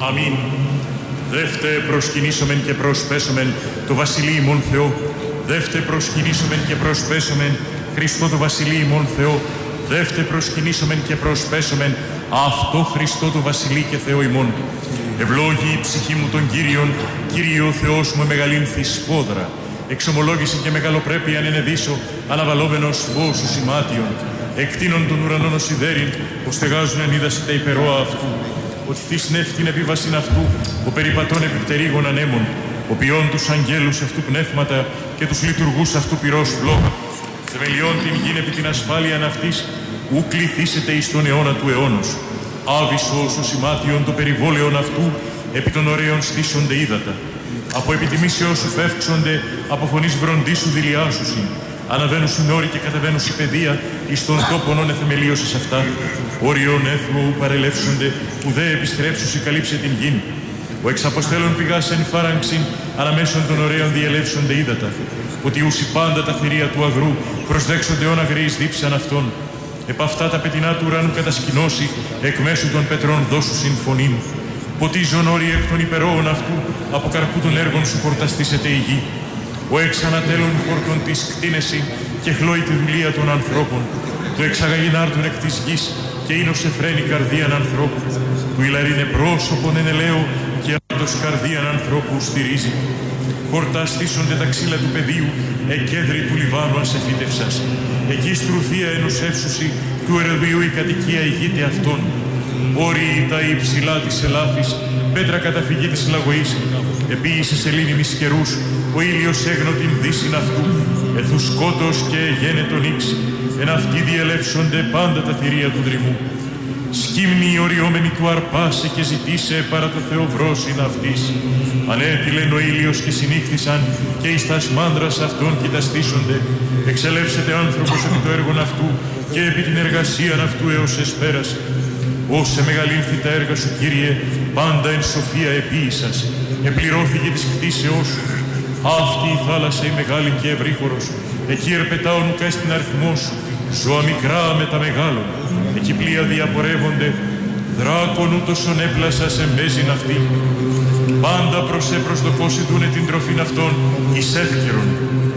Αμήν. Δεύτε προσκυνήσομεν και προσπέσομεν το Βασιλεί ημών Θεό. Δεύτε προσκυνήσομεν και προσπέσομεν Χριστό το Βασιλεί ημών Θεό. Δεύτε προσκυνήσομεν και προσπέσομεν αυτό Χριστό το Βασιλεί και Θεό ημών. Ευλόγη η ψυχή μου τον Κύριον, Κύριε ο Θεός μου μεγαλύνθη σφόδρα. Εξομολόγηση και μεγαλοπρέπειαν ενεδίσω, αναβαλόμενος φως σου σημάτιον. Εκτείνων των ουρανών ως ιδέριν, πως στεγάζουν εν είδαση τα υπερόα αυτού. Ότι θυσνεύει την επίβασιν αυτού, ο περιπατών επιπτερίγων ανέμων, ο ποιών τους αγγέλους αυτού πνεύματα και τους λειτουργούς αυτού πυρός φλόγα. Θεμελιών την γην επί την ασφάλειαν αυτής, ου κληθήσετε εις τον αιώνα του αιώνος. Άβυσσος ο σημάτιον το περιβόλαιον αυτού, επί των ωραίων στήσονται ύδατα. Από επιτιμήσεως σου φεύξονται, από φωνής βροντίσου δηλιάσουσιν. Αναβαίνουσιν όροι και καταβαίνουσι παιδεία, εις των τόπων όν εθεμελίωσες αυτά. Όριον έθουο ου παρελεύσονται, που δε επιστρέψουσι καλύψε την γην. Ο εξαποστέλων πηγάς εν φάραγξιν, αναμέσων των ωραίων διελεύσονται ύδατα. Ότι ούσι πάντα τα θηρία του αγρού, προσδέξονται όν αγρείς δίψαν αυτών. Επ' αυτά τα πετεινά του ουρανού κατασκηνώσει, εκ μέσου των πετρών δώσουσιν φωνήν. Ποτίζον όροι εκ των υπερόων αυτού, από καρπού των έργων σου χορταστήσεται η γη. Ο εξανατέλων χόρτων της κτίνεση και χλώει τη δουλεία των ανθρώπων. Το εξαγαγινάρτων εκ της γης και είναι ως εφραίνει καρδίαν ανθρώπου. Του ηλαρίνε πρόσωπον εν ελαίο και άντος καρδίαν ανθρώπου στηρίζει. Χορταστήσονται τα ξύλα του πεδίου, εκέντρη του Λιβάνου ασεφίτευσας. Εκεί στρουθία ενωσεύσουσι του ερεδίου η κατοικία ηγείται αυτών. Όροι τα υψηλά της ελάφης, πέτρα καταφυγή της λαγωής, επίησε σελήνη μυσκερούς, ο ήλιος έγνω την δύσιν αυτού, εθού σκότος και γένε τον ύξ, εν αυτοί διελεύσονται πάντα τα θηρία του δρυμού. Σκύμνη η οριόμενη του αρπάσε και ζητήσε παρά το Θεό βρόσιν αυτής. Ανέτειλεν ο ήλιος και συνήχθησαν και εις τας μάνδρας αυτών κοιταστήσονται. Εξελεύσεται άνθρωπος επί το έργον αυτού και επί την εργασίαν αυτού έως εσπέρασε. Όσε μεγαλύνθη τα έργα σου, Κύριε, πάντα εν σοφία επίησας, επληρώθηκε της κτήσεώς σου. Αυτή η θάλασσα η μεγάλη και ευρύχωρος, εκεί ερπετάων ουκά στην αριθμό σου, ζώα μικρά με τα μεγάλων, εκεί πλοία διαπορεύονται, δράκον ούτωσον έπλασα σε μέζιν αυτή. Πάντα προσέ προσδοκώσει δούνε την τροφήν αυτών εις εύκαιρον,